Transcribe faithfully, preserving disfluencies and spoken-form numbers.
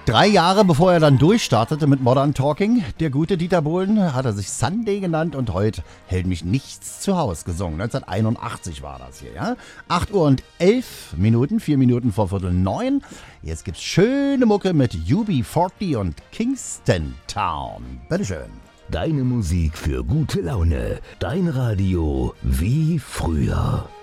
Drei Jahre bevor er dann durchstartete mit Modern Talking, der gute Dieter Bohlen, hat er sich Sunday genannt und heute hält mich nichts zu Haus gesungen. neunzehnhunderteinundachtzig war das hier, ja? acht Uhr und elf Minuten, vier Minuten vor Viertel neun. Jetzt gibt's schöne Mucke mit U B vierzig und Kingston Town. Bitteschön. Deine Musik für gute Laune. Dein Radio wie früher.